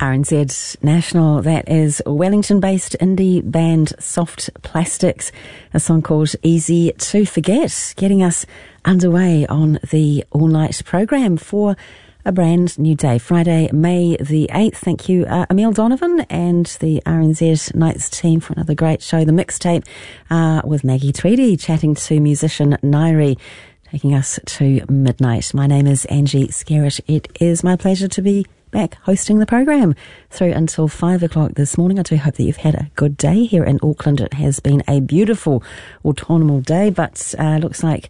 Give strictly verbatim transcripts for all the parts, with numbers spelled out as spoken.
R N Z National. That is Wellington-based indie band Soft Plastics, a song called Easy to Forget, getting us underway on the all-night program for a brand new day, Friday, May the eighth. Thank you, uh, Emile Donovan and the R N Z Nights team for another great show. The mixtape uh, with Maggie Tweedy chatting to musician Nairi, taking us to midnight. My name is Angie Skerritt. It is my pleasure to be back hosting the program through until five o'clock this morning. I do hope that you've had a good day here in Auckland. It has been a beautiful autumnal day, but uh, looks like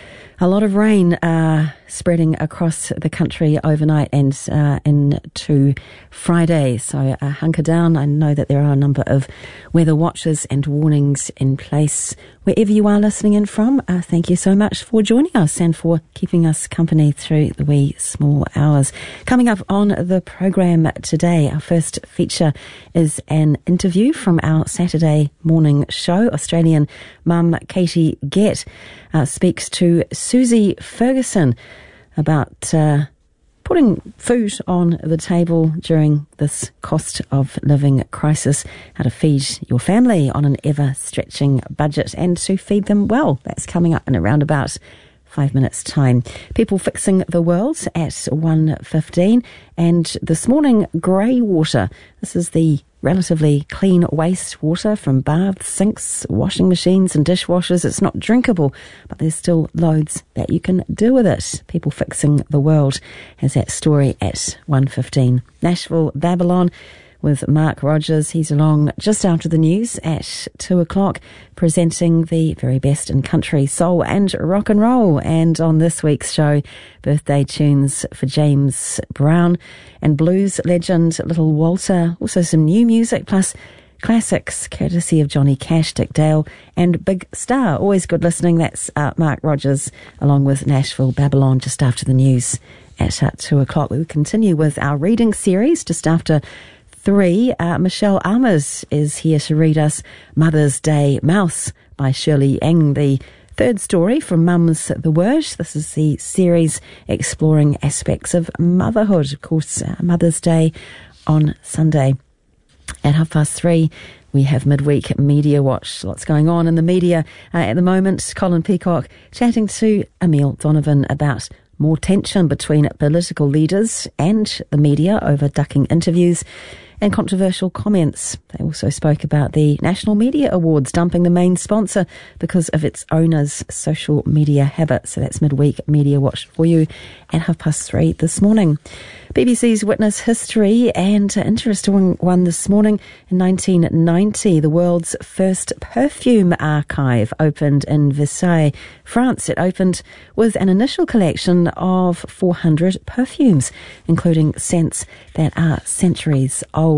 a lot of rain uh, spreading across the country overnight and uh, into Friday. So uh, hunker down. I know that there are a number of weather watches and warnings in place wherever you are listening in from. Uh, thank you so much for joining us and for keeping us company through the wee small hours. Coming up on the program today, our first feature is an interview from our Saturday morning show. Australian mum Katie Gett uh, speaks to Susie Ferguson about uh, putting food on the table during this cost of living crisis, how to feed your family on an ever-stretching budget and to feed them well. That's coming up in around about five minutes' time. People Fixing the World at one fifteen. And this morning, grey water. This is the relatively clean wastewater from baths, sinks, washing machines and dishwashers. It's not drinkable, but there's still loads that you can do with it. People Fixing the World has that story at one fifteen. Nashville Babylon with Mark Rogers. He's along just after the news at two o'clock, presenting the very best in country, soul and rock and roll. And on this week's show, birthday tunes for James Brown and blues legend Little Walter. Also some new music, plus classics courtesy of Johnny Cash, Dick Dale and Big Star. Always good listening. That's uh, Mark Rogers along with Nashville Babylon just after the news at uh, two o'clock. We will continue with our reading series just after three. Uh, Michelle Armours is here to read us Mother's Day Mouse by Shirley Eng, the third story from Mum's the Word. This is the series exploring aspects of motherhood. Of course, uh, Mother's Day on Sunday. At half past three, we have Midweek Media Watch. Lots going on in the media uh, at the moment. Colin Peacock chatting to Emile Donovan about more tension between political leaders and the media over ducking interviews and controversial comments. They also spoke about the National Media Awards dumping the main sponsor because of its owner's social media habits. So that's Midweek Media Watch for you at half past three this morning. B B C's Witness History, and an interesting one this morning. In nineteen ninety, the world's first perfume archive opened in Versailles, France. It opened with an initial collection of four hundred perfumes, including scents that are centuries old.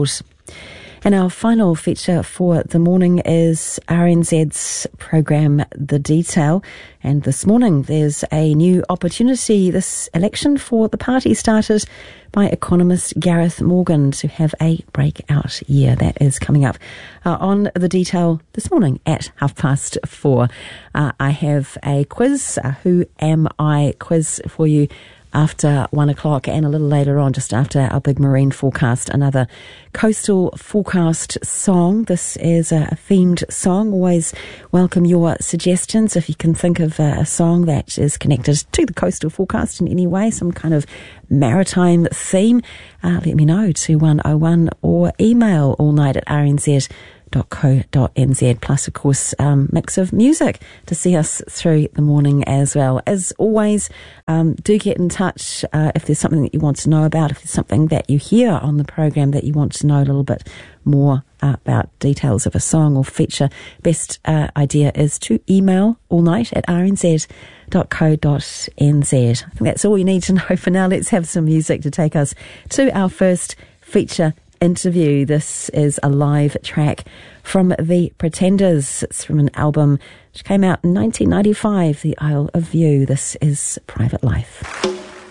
And our final feature for the morning is R N Z's program The Detail. And this morning there's a new opportunity this election for the party started by economist Gareth Morgan to have a breakout year. That is coming up uh, on The Detail this morning at half past four. Uh, I have a quiz, a Who Am I quiz for you after one o'clock, and a little later on, just after our big marine forecast, another coastal forecast song. This is a themed song. Always welcome your suggestions. If you can think of a, a song that is connected to the coastal forecast in any way, some kind of maritime theme, uh, let me know, two one oh one, or email allnight at r n z dot co dot n z. Plus, of course, um, mix of music to see us through the morning as well. As always, um, do get in touch uh, if there's something that you want to know about, if there's something that you hear on the program that you want to know a little bit more uh, about, details of a song or feature. Best uh, idea is to email allnight at r n z dot co dot n z. I think that's all you need to know for now. Let's have some music to take us to our first feature interview. This is a live track from The Pretenders. It's from an album which came out in nineteen ninety-five, The Isle of View. This is Private Life.